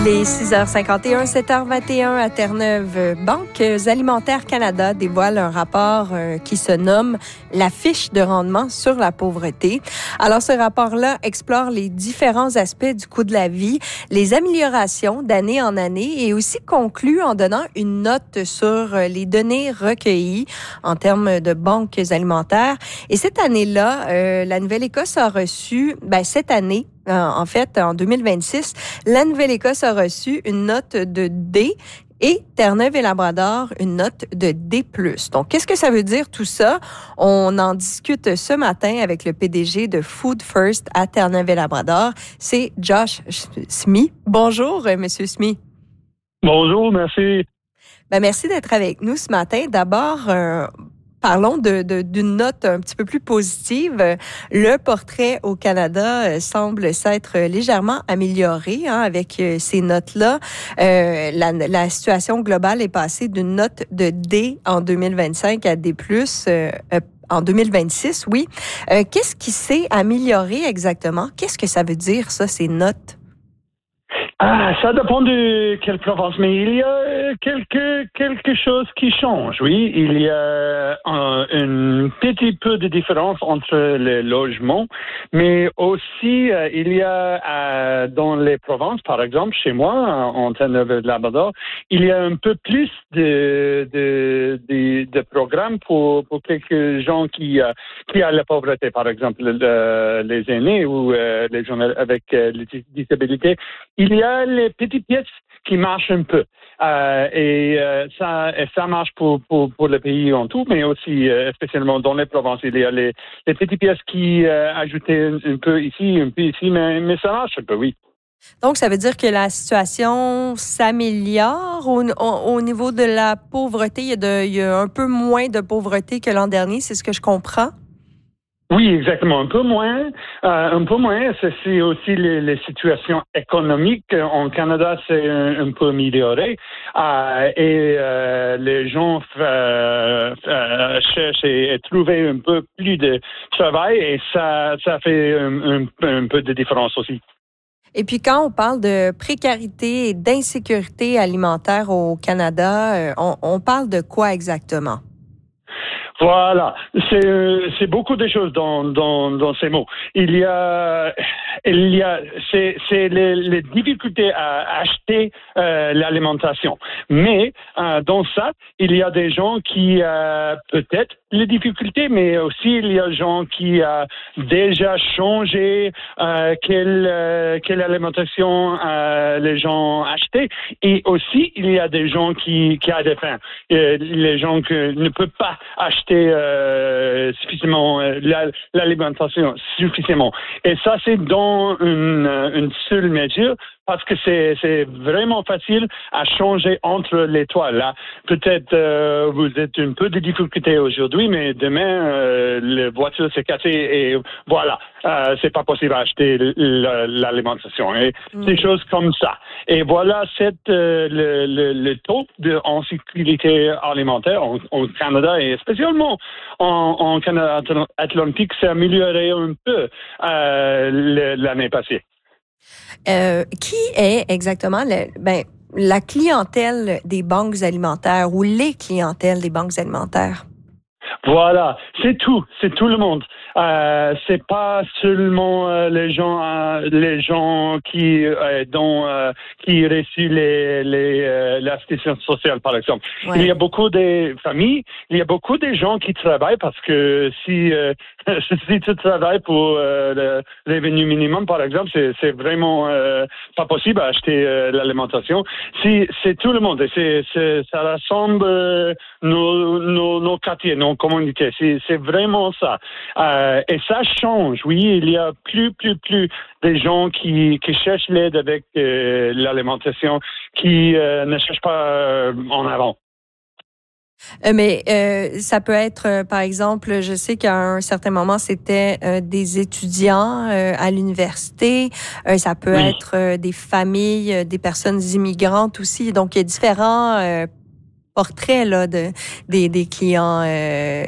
Il est 6h51, 7h21 à Terre-Neuve. Banques alimentaires Canada dévoile un rapport qui se nomme « La fiche de rendement sur la pauvreté ». Alors, ce rapport-là explore les différents aspects du coût de la vie, les améliorations d'année en année et aussi conclut en donnant une note sur les données recueillies en termes de banques alimentaires. Et cette année-là, la Nouvelle-Écosse a reçu, cette année, en fait, en 2026, la Nouvelle-Écosse a reçu une note de D et Terre-Neuve et Labrador une note de D+. Donc, qu'est-ce que ça veut dire tout ça? On en discute ce matin avec le PDG de Food First à Terre-Neuve et Labrador. C'est Josh Smith. Bonjour, Monsieur Smith. Bonjour, merci. Merci d'être avec nous ce matin. D'abord, parlons d'une note un petit peu plus positive. Le portrait au Canada semble s'être légèrement amélioré avec ces notes-là. La situation globale est passée d'une note de D en 2025 à D+, en 2026, oui. Qu'est-ce qui s'est amélioré exactement? Qu'est-ce que ça veut dire, ça, ces notes? Ça dépend de quelle province, mais il y a quelque chose qui change, oui. Il y a un petit peu de différence entre les logements, mais aussi il y a dans les provinces, par exemple, chez moi, en Terre-Neuve-Labrador, il y a un peu plus de programmes pour quelques gens qui ont la pauvreté, par exemple, les aînés ou les gens avec les disabilités. Il y a les petites pièces qui marchent un peu. Ça marche pour le pays en tout, mais aussi spécialement dans les provinces. Il y a les petites pièces qui ajoutaient un peu ici, mais ça marche un peu, oui. Donc, ça veut dire que la situation s'améliore au niveau de la pauvreté. Il y a un peu moins de pauvreté que l'an dernier, c'est ce que je comprends? Oui, exactement. Un peu moins. C'est aussi les situations économiques. En Canada, c'est un peu amélioré. Les gens cherchent et trouvent un peu plus de travail et ça fait un peu de différence aussi. Et puis, quand on parle de précarité et d'insécurité alimentaire au Canada, on parle de quoi exactement? Voilà, c'est beaucoup de choses dans ces mots. C'est les difficultés à acheter l'alimentation. Mais dans ça, il y a des gens qui peut-être les difficultés, mais aussi il y a des gens qui déjà changé quelle alimentation les gens achetaient. Et aussi il y a des gens qui a des faim. Les gens qui ne peuvent pas acheter suffisamment l'alimentation suffisamment. Et ça, c'est dans une seule mesure parce que c'est vraiment facile à changer entre les trois. Là, peut-être vous êtes un peu de difficulté aujourd'hui, mais demain la voiture s'est cassée et voilà, c'est pas possible à acheter l'alimentation. Et des choses comme ça. Et voilà, le taux d'insécurité alimentaire en Canada et spécialement en Canada Atlantique s'est amélioré un peu l'année passée. Qui est exactement la clientèle des banques alimentaires ou les clientèles des banques alimentaires? Voilà, c'est tout le monde. C'est pas seulement les gens qui reçu l'assistance sociale, par exemple. Ouais. Il y a beaucoup de familles, il y a beaucoup de gens qui travaillent parce que si tu travailles pour le revenu minimum, par exemple, c'est vraiment pas possible d'acheter l'alimentation. C'est tout le monde. Ça rassemble nos quartiers, nos communautés. C'est vraiment ça. Et ça change, oui. Il y a plus des gens qui cherchent l'aide avec l'alimentation, qui ne cherchent pas en avant. Mais ça peut être, par exemple, je sais qu'à un certain moment, c'était des étudiants à l'université. Ça peut être des familles, des personnes immigrantes aussi. Donc, il y a différents portraits là, des clients